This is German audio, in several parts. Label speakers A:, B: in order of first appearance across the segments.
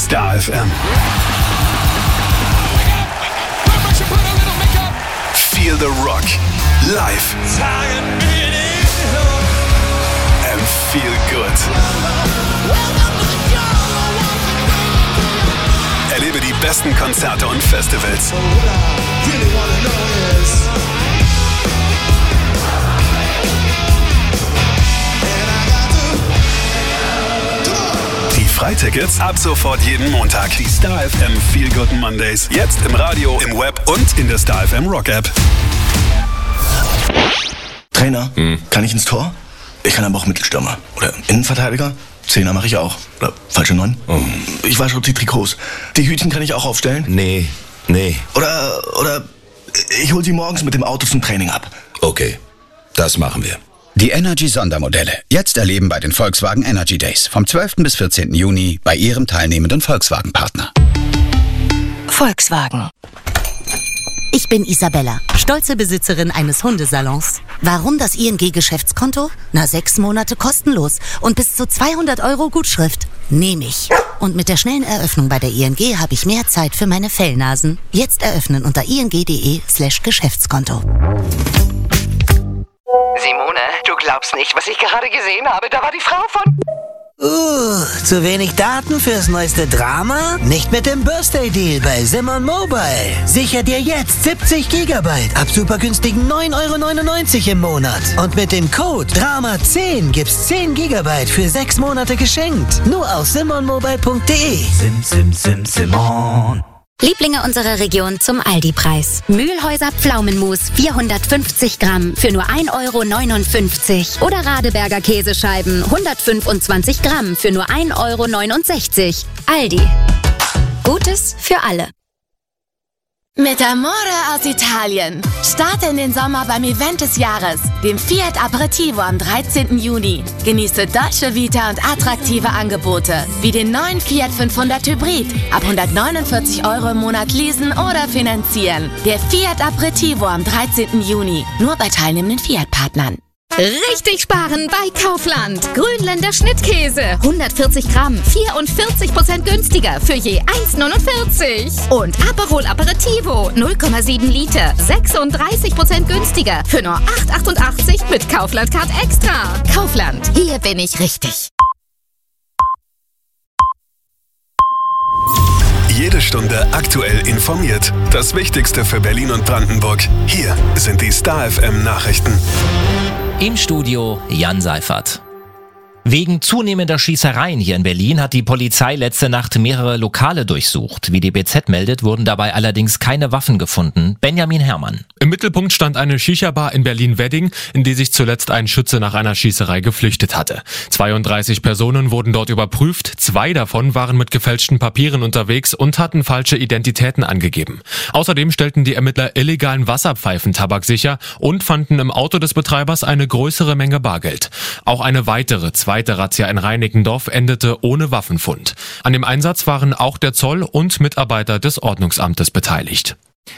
A: Star FM. Feel the Rock. Live. And feel good. Erlebe die besten Konzerte und Festivals. Die Freitickets ab sofort jeden Montag. Die Star FM Feel Good Mondays. Jetzt im Radio, im Web und in der Star FM Rock App.
B: Trainer, kann ich ins Tor? Ich kann aber auch Mittelstürmer. Oder Innenverteidiger? Zehner mache ich auch. Oder falsche 9? Ich wasche die Trikots. Die Hütchen kann ich auch aufstellen?
C: Nee.
B: Oder ich hol sie morgens mit dem Auto zum Training ab.
C: Okay, das machen wir.
D: Die Energy-Sondermodelle. Jetzt erleben bei den Volkswagen Energy Days. Vom 12. bis 14. Juni bei Ihrem teilnehmenden Volkswagen-Partner.
E: Volkswagen.
F: Ich bin Isabella, stolze Besitzerin eines Hundesalons. Warum das ING-Geschäftskonto? 6 Monate kostenlos und bis zu 200 € Gutschrift. Nehme ich. Und mit der schnellen Eröffnung bei der ING habe ich mehr Zeit für meine Fellnasen. Jetzt eröffnen unter ing.de/Geschäftskonto.
G: Simone, du glaubst nicht, was ich gerade gesehen habe. Da war die Frau von...
H: Zu wenig Daten fürs neueste Drama? Nicht mit dem Birthday-Deal bei Simon Mobile. Sicher dir jetzt 70 GB ab super günstigen 9,99 € im Monat. Und mit dem Code DRAMA10 gibt's 10 GB für 6 Monate geschenkt. Nur auf simonmobile.de.
I: Simon. Lieblinge unserer Region zum Aldi-Preis. Mühlhäuser Pflaumenmus 450 Gramm für nur 1,59 € oder Radeberger Käsescheiben 125 Gramm für nur 1,69 €. Aldi. Gutes für alle.
J: Mit Amore aus Italien. Starte in den Sommer beim Event des Jahres, dem Fiat Aperitivo am 13. Juni. Genieße Dolce Vita und attraktive Angebote, wie den neuen Fiat 500 Hybrid, ab 149 € im Monat leasen oder finanzieren. Der Fiat Aperitivo am 13. Juni, nur bei teilnehmenden Fiat-Partnern.
K: Richtig sparen bei Kaufland. Grünländer Schnittkäse. 140 Gramm. 44% günstiger für je 1,49 €. Und Aperol Aperitivo. 0,7 Liter. 36% günstiger für nur 8,88 € mit Kaufland Card Extra. Kaufland. Hier bin ich richtig.
A: Jede Stunde aktuell informiert. Das Wichtigste für Berlin und Brandenburg. Hier sind die Star FM Nachrichten.
L: Im Studio Jan Seifert. Wegen zunehmender Schießereien hier in Berlin hat die Polizei letzte Nacht mehrere Lokale durchsucht. Wie die BZ meldet, wurden dabei allerdings keine Waffen gefunden. Benjamin Herrmann.
M: Im Mittelpunkt stand eine Shisha-Bar in Berlin-Wedding, in die sich zuletzt ein Schütze nach einer Schießerei geflüchtet hatte. 32 Personen wurden dort überprüft. 2 davon waren mit gefälschten Papieren unterwegs und hatten falsche Identitäten angegeben. Außerdem stellten die Ermittler illegalen Wasserpfeifentabak sicher und fanden im Auto des Betreibers eine größere Menge Bargeld. Auch eine weitere zweite Razzia in Reinickendorf endete ohne Waffenfund. An dem Einsatz waren auch der Zoll und Mitarbeiter des Ordnungsamtes beteiligt.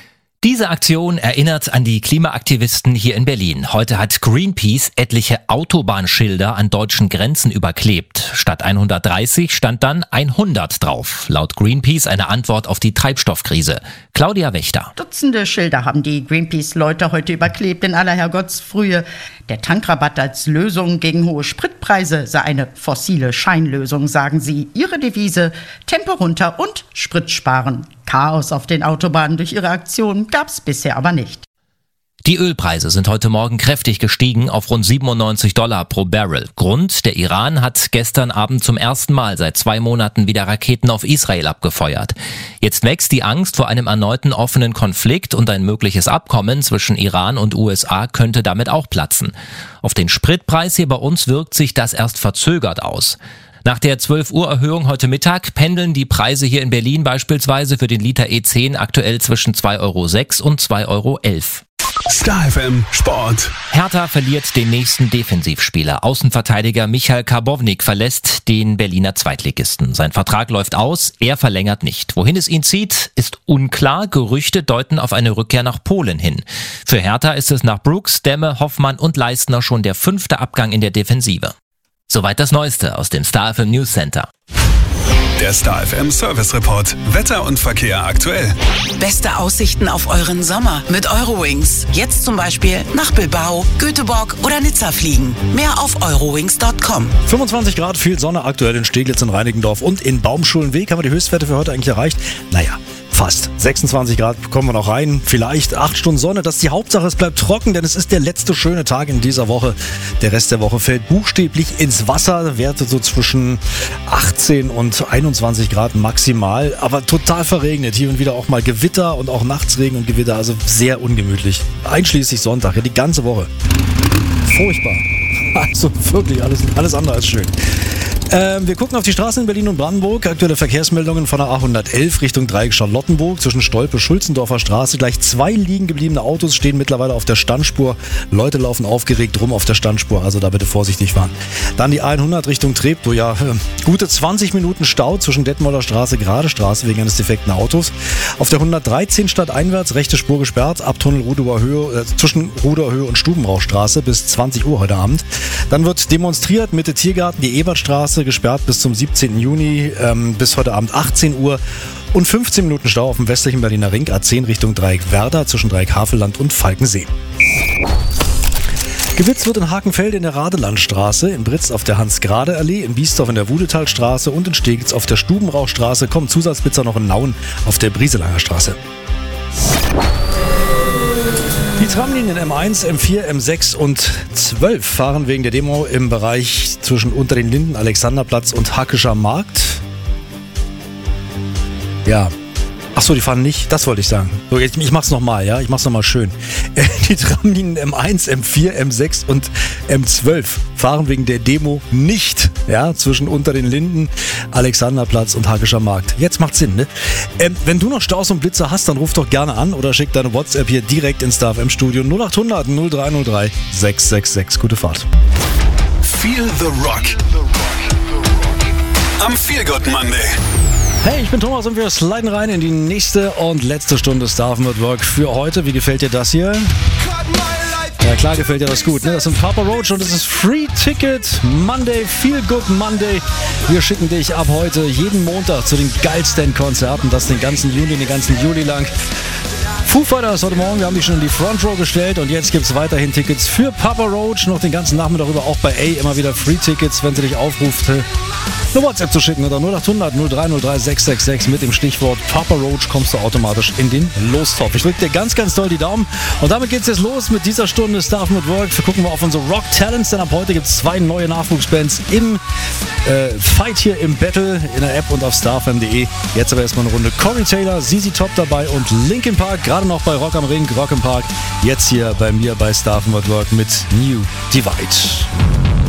L: Diese Aktion erinnert an die Klimaaktivisten hier in Berlin. Heute hat Greenpeace etliche Autobahnschilder an deutschen Grenzen überklebt. Statt 130 stand dann 100 drauf. Laut Greenpeace eine Antwort auf die Treibstoffkrise. Claudia Wächter.
N: Dutzende Schilder haben die Greenpeace-Leute heute überklebt in aller Herrgottsfrühe. Der Tankrabatt als Lösung gegen hohe Spritpreise sei eine fossile Scheinlösung, sagen sie. Ihre Devise: Tempo runter und Sprit sparen. Chaos auf den Autobahnen durch ihre Aktion gab's bisher aber nicht.
L: Die Ölpreise sind heute Morgen kräftig gestiegen auf rund $97 pro Barrel. Grund: der Iran hat gestern Abend zum ersten Mal seit 2 Monaten wieder Raketen auf Israel abgefeuert. Jetzt wächst die Angst vor einem erneuten offenen Konflikt und ein mögliches Abkommen zwischen Iran und USA könnte damit auch platzen. Auf den Spritpreis hier bei uns wirkt sich das erst verzögert aus. Nach der 12 Uhr Erhöhung heute Mittag pendeln die Preise hier in Berlin beispielsweise für den Liter E10 aktuell zwischen 2,06 € und 2,11 €.
A: Star FM Sport.
L: Hertha verliert den nächsten Defensivspieler. Außenverteidiger Michael Karbownik verlässt den Berliner Zweitligisten. Sein Vertrag läuft aus, er verlängert nicht. Wohin es ihn zieht, ist unklar. Gerüchte deuten auf eine Rückkehr nach Polen hin. Für Hertha ist es nach Brooks, Demme, Hoffmann und Leistner schon der 5. Abgang in der Defensive. Soweit das Neueste aus dem Star FM News Center.
A: Der Star FM Service Report. Wetter und Verkehr aktuell.
E: Beste Aussichten auf euren Sommer mit Eurowings. Jetzt zum Beispiel nach Bilbao, Göteborg oder Nizza fliegen. Mehr auf eurowings.com.
O: 25 Grad, viel Sonne aktuell in Steglitz, in Reinickendorf und in Baumschulenweg. Haben wir die Höchstwerte für heute eigentlich erreicht? Naja, fast. 26 Grad bekommen wir noch rein. Vielleicht 8 Stunden Sonne. Das ist die Hauptsache. Es bleibt trocken, denn es ist der letzte schöne Tag in dieser Woche. Der Rest der Woche fällt buchstäblich ins Wasser. Werte so zwischen 18 und 21 Grad maximal. Aber total verregnet. Hier und wieder auch mal Gewitter und auch Nachtsregen und Gewitter. Also sehr ungemütlich. Einschließlich Sonntag. Ja, die ganze Woche. Furchtbar. Also wirklich alles andere als schön. Wir gucken auf die Straßen in Berlin und Brandenburg. Aktuelle Verkehrsmeldungen von der A111 Richtung Dreieck Charlottenburg zwischen Stolpe-Schulzendorfer Straße. Gleich 2 liegen gebliebene Autos stehen mittlerweile auf der Standspur. Leute laufen aufgeregt rum auf der Standspur, also da bitte vorsichtig fahren. Dann die A100 Richtung Treptow. Ja, gute 20 Minuten Stau zwischen Detmolder Straße, Gerade Straße wegen eines defekten Autos. Auf der 113 stadteinwärts rechte Spur gesperrt ab Tunnel Rudower Höhe, zwischen Rudower Höhe und Stubenrauchstraße bis 20 Uhr heute Abend. Dann wird demonstriert Mitte Tiergarten, die Ebertstraße gesperrt bis zum 17. Juni, bis heute Abend 18 Uhr und 15 Minuten Stau auf dem westlichen Berliner Ring A10 Richtung Dreieck Werder zwischen Dreieck Havelland und Falkensee. Gewitzt wird in Hakenfelde in der Radelandstraße, in Britz auf der Hans-Grade-Allee, in Biesdorf in der Wudetalstraße und in Steglitz auf der Stubenrauchstraße. Kommen Zusatzblitzer noch in Nauen auf der Brieselanger Straße. Die Tramlinien M1, M4, M6 und 12 fahren wegen der Demo im Bereich zwischen Unter den Linden, Alexanderplatz und Hackischer Markt. Ja. Achso, die fahren nicht, das wollte ich sagen. So, ich mach's nochmal, ja? Ich mach's nochmal schön. Die Tramlinien M1, M4, M6 und M12 fahren wegen der Demo nicht, ja? Zwischen Unter den Linden, Alexanderplatz und Hackischer Markt. Jetzt macht's Sinn, ne? Wenn du noch Staus und Blitzer hast, dann ruf doch gerne an oder schick deine WhatsApp hier direkt ins Star FM Studio 0800 0303 666. Gute Fahrt.
A: Feel the Rock. Am Feel Good Monday.
O: Hey, ich bin Thomas und wir sliden rein in die nächste und letzte Stunde Star FM at Work für heute. Wie gefällt dir das hier? Ja, klar gefällt dir das gut, ne? Das sind Papa Roach und es ist Free Ticket Monday, Feel Good Monday. Wir schicken dich ab heute jeden Montag zu den geilsten Konzerten, das den ganzen Juni, den ganzen Juli lang. Foo Fighters heute Morgen, wir haben die schon in die Front Row gestellt und jetzt gibt es weiterhin Tickets für Papa Roach. Noch den ganzen Nachmittag über auch bei A immer wieder Free Tickets, wenn sie dich aufruft, eine WhatsApp zu schicken oder 0800 0303 666 mit dem Stichwort Papa Roach kommst du automatisch in den Lostopf. Ich drücke dir ganz, ganz doll die Daumen und damit geht's jetzt los mit dieser Stunde Star FM at Work. Wir gucken mal auf unsere Rock Talents, denn ab heute gibt es 2 neue Nachwuchsbands im Fight hier im Battle in der App und auf starfm.de. Jetzt aber erstmal eine Runde Corey Taylor, ZZ Top dabei und Linkin Park, gerade noch bei Rock am Ring, Rock im Park. Jetzt hier bei mir bei Star FM at Work mit New Divide.